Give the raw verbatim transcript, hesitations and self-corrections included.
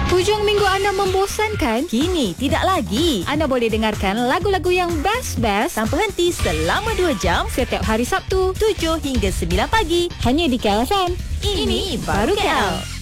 Hujung minggu anda membosankan? Kini tidak lagi. Anda boleh dengarkan lagu-lagu yang best-best Tanpa henti selama dua jam setiap hari Sabtu tujuh hingga sembilan pagi. hanya di K L F M. Ini Baru K L.